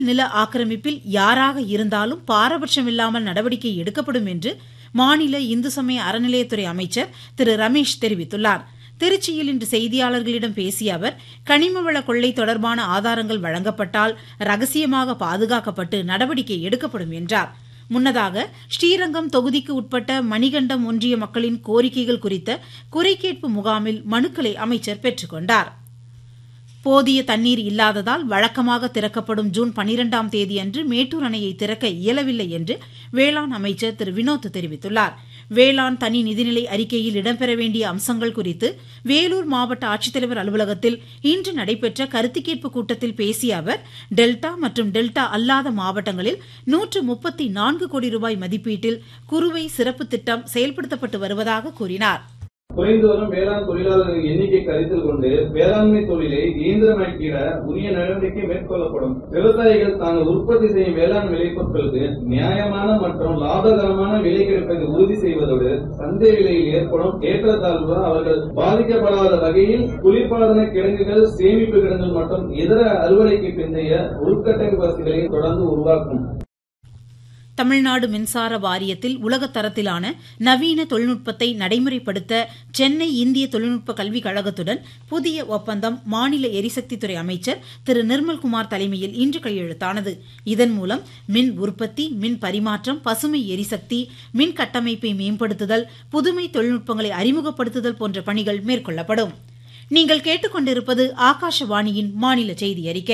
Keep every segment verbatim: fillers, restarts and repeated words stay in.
நில ஆக்கிரமிப்பில் யாராக இருந்தாலும் பாரபட்சமில்லாமல் நடவடிக்கை எடுக்கப்படும் என்று மாநில இந்து சமய அறநிலையத்துறை அமைச்சர் திரு ரமேஷ் தெரிவித்துள்ளார். திருச்சியில் இன்று செய்தியாளர்களிடம் பேசிய அவர், கனிமவள கொள்ளை தொடர்பான ஆதாரங்கள் வழங்கப்பட்டால் ரகசியமாக பாதுகாக்கப்பட்டு நடவடிக்கை எடுக்கப்படும் என்றார். முன்னதாக ஸ்ரீரங்கம் தொகுதிக்கு உட்பட்ட மணிகண்டம் ஒன்றிய மக்களின் கோரிக்கைகள் குறித்த குறைகேட்பு முகாமில் மனுக்களை அமைச்சர் பெற்றுக் கொண்டார். போதிய தண்ணீர் இல்லாததால் வழக்கமாக திறக்கப்படும் ஜூன் பனிரெண்டாம் தேதியன்று மேட்டூர் அணையை திறக்க இயலவில்லை என்று வேளாண் அமைச்சர் திரு வினோத் தெரிவித்துள்ளார். வேளாண் தனி நிதிநிலை அறிக்கையில் இடம்பெற வேண்டிய அம்சங்கள் குறித்து வேலூர் மாவட்ட ஆட்சித்தலைவர் அலுவலகத்தில் இன்று நடைபெற்ற கருத்து கேட்பு கூட்டத்தில் பேசிய அவர், டெல்டா மற்றும் டெல்டா அல்லாத மாவட்டங்களில் நூற்று முப்பத்தி நான்கு கோடி ரூபாய் மதிப்பீட்டில் குறுவை சிறப்பு திட்டம் செயல்படுத்தப்பட்டு வருவதாக கூறினார். குறைந்து வரும் வேளாண் தொழிலாளர்களின் எண்ணிக்கை கருத்தில் கொண்டு வேளாண்மை தொழிலை இயந்திரமயமாக்கிட உரிய நடவடிக்கை மேற்கொள்ளப்படும். விவசாயிகள் தாங்கள் உற்பத்தி செய்யும் வேளாண் விளைபொருட்களுக்கு நியாயமான மற்றும் லாபகரமான விலை கிடைப்பதை உறுதி செய்வதோடு சந்தை விலையில் ஏற்படும் ஏற்றத்தாழ்வுகள் அவர்கள் பாதிக்கப்படாத வகையில் குளிர்பாதன கிடங்குகள், சேமிப்பு கிடங்குகள் மற்றும் இதர அறுவடைக்கு பிந்தைய உள்கட்டமைப்பு வசதிகளை தொடர்ந்து உருவாக்கும். தமிழ்நாடு மின்சார வாரியத்தில் உலகத் தரத்திலான நவீன தொழில்நுட்பத்தை நடைமுறைப்படுத்த சென்னை இந்திய தொழில்நுட்ப கல்விக் கழகத்துடன் புதிய ஒப்பந்தம் மாநில எரிசக்தித்துறை அமைச்சர் திரு நிர்மல்குமார் தலைமையில் இன்று கையெழுத்தானது. இதன் மூலம் மின் உற்பத்தி, மின் பரிமாற்றம், பசுமை எரிசக்தி, மின் கட்டமைப்பை மேம்படுத்துதல், புதுமை தொழில்நுட்பங்களை அறிமுகப்படுத்துதல் போன்ற பணிகள் மேற்கொள்ளப்படும். நீங்கள் கேட்டுக்கொண்டிருப்பது ஆகாஷவாணியின் மாநில செய்தி அறிக்கை.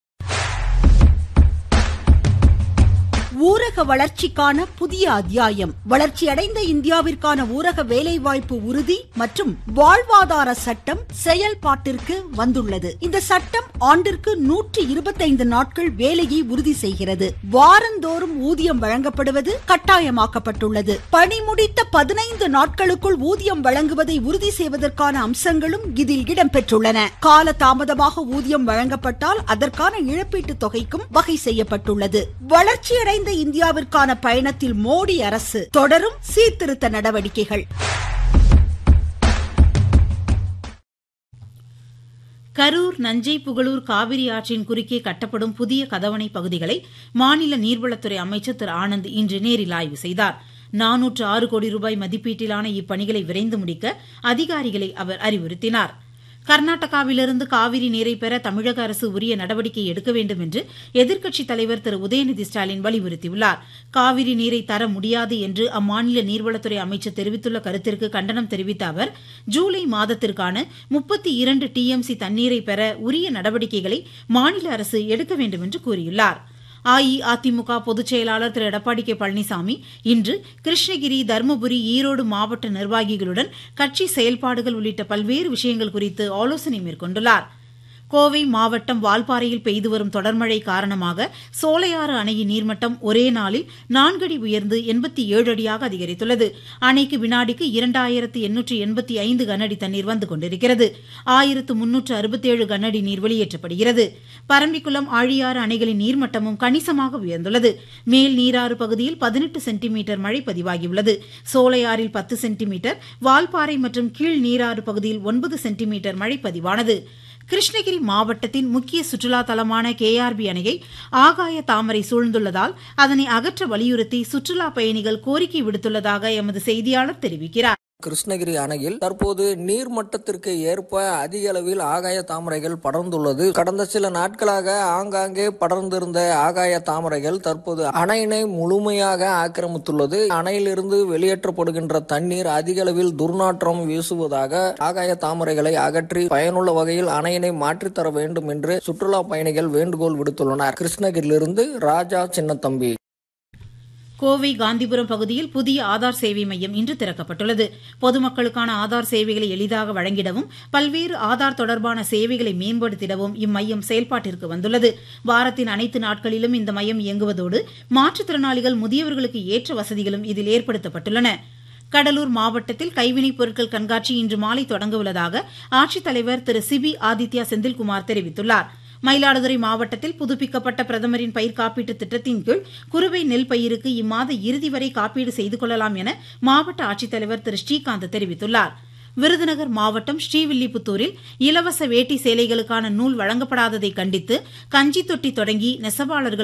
ஊரக வளர்ச்சிக்கான புதிய அத்தியாயம். வளர்ச்சியடைந்த இந்தியாவிற்கான ஊரக வேலைவாய்ப்பு உறுதி மற்றும் வாழ்வாதார சட்டம் செயல்பாட்டிற்கு வந்துள்ளது. இந்த சட்டம் ஆண்டிற்கு நூற்றி இருபத்தைந்து நாட்கள் வேலையை உறுதி செய்கிறது. வாரந்தோறும் ஊதியம் வழங்கப்படுவது கட்டாயமாக்கப்பட்டுள்ளது. பணி முடித்த பதினைந்து நாட்களுக்குள் ஊதியம் வழங்குவதை உறுதி செய்வதற்கான அம்சங்களும் இதில் இடம்பெற்றுள்ளன. கால தாமதமாக ஊதியம் வழங்கப்பட்டால் அதற்கான இழப்பீட்டுத் தொகைக்கும் வகை செய்யப்பட்டுள்ளது. வளர்ச்சியடைந்த இந்தியாவிற்கான பயணத்தில் மோடி அரசு தொடரும் சீர்திருத்த நடவடிக்கைகள். கரூர், நஞ்சை புகழூர் காவிரி ஆற்றின் குறுக்கே கட்டப்படும் புதிய கதவணை பகுதிகளை மாநில நீர்வளத்துறை அமைச்சர் திரு ஆனந்த் இன்று நேரில் ஆய்வு செய்தார். நானூற்று ஆறு கோடி ரூபாய் மதிப்பீட்டிலான இப்பணிகளை விரைந்து முடிக்க அதிகாரிகளை அவர் அறிவுறுத்தினார். கர்நாடகாவிலிருந்து காவிரி நீரை பெற தமிழக அரசு உரிய நடவடிக்கை எடுக்க வேண்டும் என்று எதிர்க்கட்சித் தலைவர் திரு உதயநிதி ஸ்டாலின் வலியுறுத்தியுள்ளார். காவிரி நீரை தர முடியாது என்று அம்மாநில நீர்வளத்துறை அமைச்சர் தெரிவித்துள்ள கருத்திற்கு கண்டனம் தெரிவித்த அவர், ஜூலை மாதத்திற்கான முப்பத்தி இரண்டு டி எம் சி தண்ணீரை பெற உரிய நடவடிக்கைகளை மாநில அரசு எடுக்க வேண்டும் என்று கூறியுள்ளார். அஇஅதிமுக பொதுச் செயலாளர் திரு எடப்பாடி கே பழனிசாமி இன்று கிருஷ்ணகிரி, தருமபுரி, ஈரோடு மாவட்ட நிர்வாகிகளுடன் கட்சி செயல்பாடுகள் உள்ளிட்ட பல்வேறு விஷயங்கள் குறித்து ஆலோசனை மேற்கொண்டுள்ளார். கோவை மாவட்டம் வால்பாறையில் பெய்து வரும் தொடர்மழை காரணமாக சோலையாறு அணையின் நீர்மட்டம் ஒரே நாளில் நான்கு அடி உயர்ந்து எண்பத்தி ஏழு அடியாக அதிகரித்துள்ளது. அணைக்கு வினாடிக்கு இரண்டாயிரத்து எண்ணூற்று எண்பத்தி ஐந்து கனஅடி தண்ணீர் வந்து கொண்டிருக்கிறது. ஆயிரத்து முன்னூற்று அறுபத்தேழு கனஅடி நீர் வெளியேற்றப்படுகிறது. பரம்பிக்குளம், ஆழியாறு அணைகளின் நீர்மட்டமும் கணிசமாக உயர்ந்துள்ளது. மேல் நீராறு பகுதியில் பதினெட்டு சென்டிமீட்டர் மழை பதிவாகியுள்ளது. சோலையாறில் பத்து சென்டிமீட்டர், வால்பாறை மற்றும் கீழ் நீராறு பகுதியில் ஒன்பது சென்டிமீட்டர் மழை பதிவானது. கிருஷ்ணகிரி மாவட்டத்தின் முக்கிய சுற்றுலா தலமான கே ஆர் பி அணையை ஆகாய தாமரை சூழ்ந்துள்ளதால் அதனை அகற்ற வலியுறுத்தி சுற்றுலா பயணிகள் கோரிக்கை விடுத்துள்ளதாக எமது செய்தியாளர் தெரிவிக்கிறார். கிருஷ்ணகிரி அணையில் தற்போது நீர்மட்டத்திற்கு ஏற்ப அதிக அளவில் ஆகாய தாமரைகள் படர்ந்துள்ளது. கடந்த சில நாட்களாக ஆங்காங்கே படர்ந்திருந்த ஆகாய தாமரைகள் தற்போது அணையினை முழுமையாக ஆக்கிரமித்துள்ளது. அணையிலிருந்து வெளியேற்றப்படுகின்ற தண்ணீர் அதிக அளவில் துர்நாற்றம் வீசுவதாக ஆகாய தாமரைகளை அகற்றி பயனுள்ள வகையில் அணையினை மாற்றித்தர வேண்டும் என்று சுற்றுலா பயணிகள் வேண்டுகோள் விடுத்துள்ளனர். கிருஷ்ணகிரியிலிருந்து ராஜா சின்னத்தம்பி. கோவை காந்திபுரம் பகுதியில் புதிய ஆதார் சேவை மையம் இன்று திறக்கப்பட்டுள்ளது. பொதுமக்களுக்கான ஆதார் சேவைகளை எளிதாக வழங்கிடவும் பல்வேறு ஆதார் தொடர்பான சேவைகளை மேம்படுத்திடவும் இம்மையம் செயல்பாட்டிற்கு வந்துள்ளது. வாரத்தின் அனைத்து நாட்களிலும் இந்த மையம் இயங்குவதோடு மாற்றுத்திறனாளிகள், முதியவர்களுக்கு ஏற்ற வசதிகளும் இதில் ஏற்படுத்தப்பட்டுள்ளன. கடலூர் மாவட்டத்தில் கைவினைப் பொருட்கள் கண்காட்சி இன்று மாலை தொடங்க உள்ளதாக ஆட்சித்தலைவர் திரு சிபி ஆதித்யா செந்தில்குமார் தெரிவித்துள்ளார். மயிலாடுதுறை மாவட்டத்தில் புதுப்பிக்கப்பட்ட பிரதமரின் பயிர் காப்பீட்டு திட்டத்தின் கீழ் குறுவை நெல் பயிருக்கு இம்மாத இறுதி வரை காப்பீடு செய்து கொள்ளலாம் என மாவட்ட ஆட்சித்தலைவர் திரு ஸ்ரீகாந்த் தெரிவித்துள்ளார். விருதுநகர் மாவட்டம் ஸ்ரீவில்லிபுத்தூரில் இலவச வேட்டி சேலைகளுக்கான நூல் வழங்கப்படாததை கண்டித்து கஞ்சி தொட்டி தொடங்கி நெசவாளர்கள்